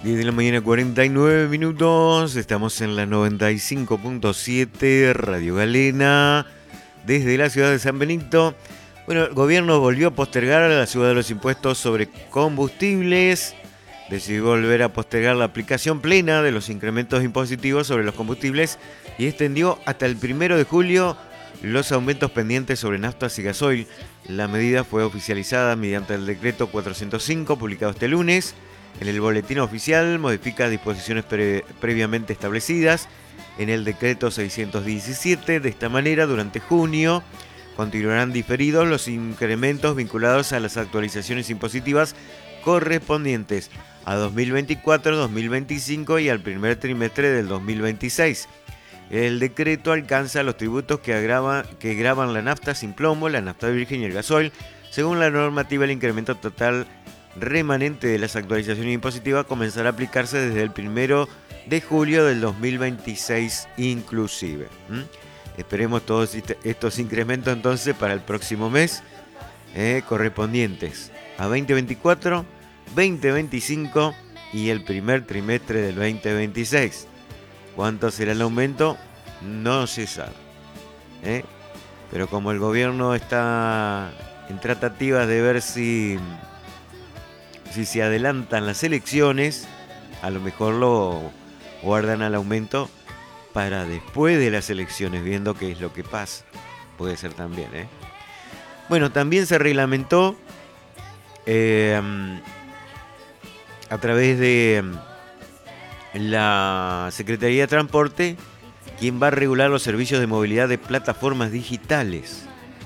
10 de la mañana, 49 minutos. Estamos en la 95.7 Radio Galena, desde la ciudad de San Benito. Bueno, el gobierno volvió a postergar la suba de los impuestos sobre combustibles. Decidió volver a postergar la aplicación plena de los incrementos impositivos sobre los combustibles y extendió hasta el 1 de julio los aumentos pendientes sobre naftas y gasoil. La medida fue oficializada mediante el decreto 405, publicado este lunes. En el boletín oficial modifica disposiciones previamente establecidas en el decreto 617. De esta manera, durante junio continuarán diferidos los incrementos vinculados a las actualizaciones impositivas correspondientes a 2024, 2025 y al primer trimestre del 2026. El decreto alcanza los tributos que gravan la nafta sin plomo, la nafta virgen y el gasoil. Según la normativa, el incremento total remanente de las actualizaciones impositivas comenzará a aplicarse desde el 1 de julio del 2026 inclusive. Esperemos todos estos incrementos entonces para el próximo mes, correspondientes a 2024, 2025 y el primer trimestre del 2026. ¿Cuánto será el aumento? No se sabe. Pero como el gobierno está en tratativas de ver si se adelantan las elecciones, a lo mejor lo guardan al aumento para después de las elecciones, viendo qué es lo que pasa. Puede ser también, Bueno, también se reglamentó a través de la Secretaría de Transporte, quien va a regular los servicios de movilidad de plataformas digitales.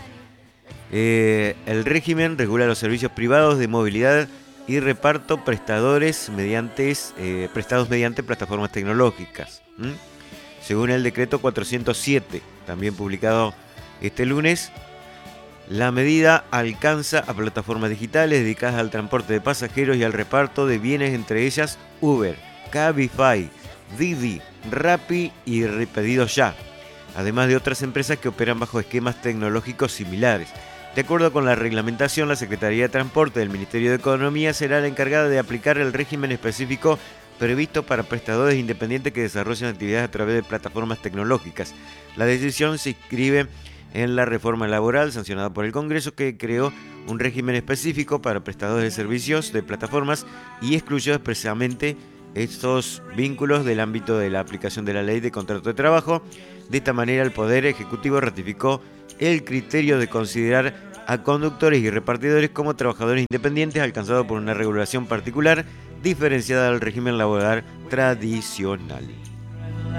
El régimen regula los servicios privados de movilidad y reparto prestados mediante plataformas tecnológicas. Según el decreto 407, también publicado este lunes, la medida alcanza a plataformas digitales dedicadas al transporte de pasajeros y al reparto de bienes, entre ellas Uber, Cabify, Didi, Rappi y Pedidos Ya, además de otras empresas que operan bajo esquemas tecnológicos similares. De acuerdo con la reglamentación, la Secretaría de Transporte del Ministerio de Economía será la encargada de aplicar el régimen específico previsto para prestadores independientes que desarrollan actividades a través de plataformas tecnológicas. La decisión se inscribe en la reforma laboral sancionada por el Congreso, que creó un régimen específico para prestadores de servicios de plataformas y excluyó expresamente estos vínculos del ámbito de la aplicación de la ley de contrato de trabajo. De esta manera, el Poder Ejecutivo ratificó el criterio de considerar a conductores y repartidores como trabajadores independientes, alcanzado por una regulación particular diferenciada del régimen laboral tradicional.